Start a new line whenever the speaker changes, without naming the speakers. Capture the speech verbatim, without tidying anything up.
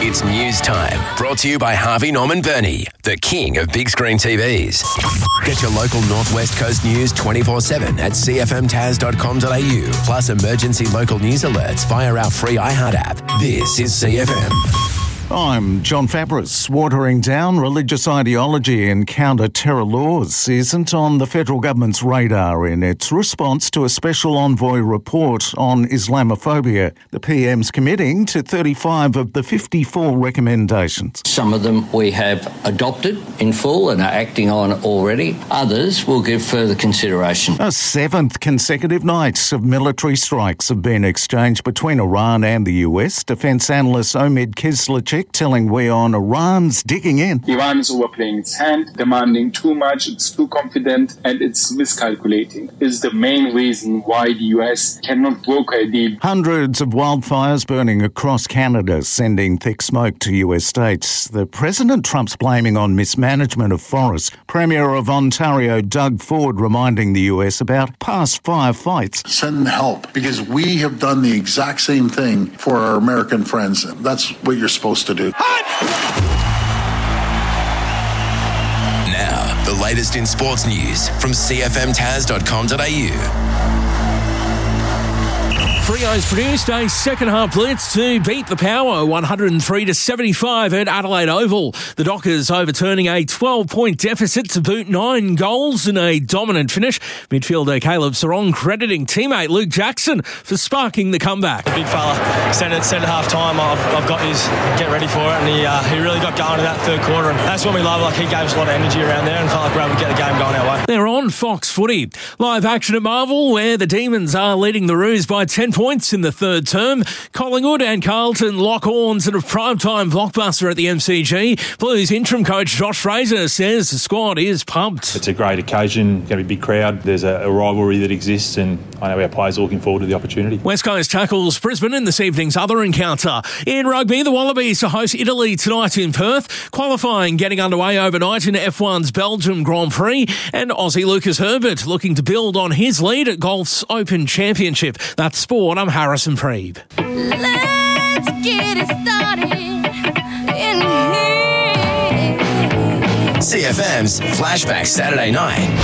It's news time, brought to you by Harvey Norman Burney, the king of big screen T Vs. Get your local Northwest Coast news twenty-four seven at c f m taz dot com dot a u, plus emergency local news alerts via our free iHeart app. This is C F M.
I'm John Fabris. Watering down religious ideology and counter-terror laws isn't on the federal government's radar in its response to a special envoy report on Islamophobia. The P M's committing to thirty-five of the fifty-four recommendations.
Some of them we have adopted in full and are acting on already. Others will give further consideration.
A seventh consecutive night of military strikes have been exchanged between Iran and the U S. Defence analyst Omid Kislachik telling We On Iran's digging in.
Iran is overplaying its hand, demanding too much, it's too confident, and it's miscalculating. Is the main reason why the U S cannot broker a deal.
Hundreds of wildfires burning across Canada, sending thick smoke to U S states. The President Trump's blaming on mismanagement of forests. Premier of Ontario Doug Ford reminding the U S about past firefights.
Send help, because we have done the exact same thing for our American friends. That's what you're supposed to do.
Now, the latest in sports news from c f m taz dot com dot a u.
Freo's produced a second-half blitz to beat the Power one hundred three to seventy-five at Adelaide Oval. The Dockers overturning a twelve-point deficit to boot nine goals in a dominant finish. Midfielder Caleb Sarong crediting teammate Luke Jackson for sparking the comeback.
Big fella, said at said at half time, I've, I've got his get ready for it, and he uh, he really got going in that third quarter, and that's what we love. Like, he gave us a lot of energy around there, and felt like we were able to get the game going our way.
They're on Fox Footy. Live action at Marvel, where the Demons are leading the Roos by ten points in the third term. Collingwood and Carlton lock horns in a primetime blockbuster at the M C G. Blues interim coach Josh Fraser says the squad is pumped.
It's a great occasion, going to be a big crowd. There's a, a rivalry that exists, and I know our players are looking forward to the opportunity.
West Coast tackles Brisbane in this evening's other encounter. In rugby, the Wallabies host Italy tonight in Perth. Qualifying getting underway overnight in F one's Belgium Grand Prix. And Aussie Lucas Herbert looking to build on his lead at golf's Open Championship. That's sport. I'm Harrison Preeb.
Let's get it started in here.
C F M's Flashback Saturday Night.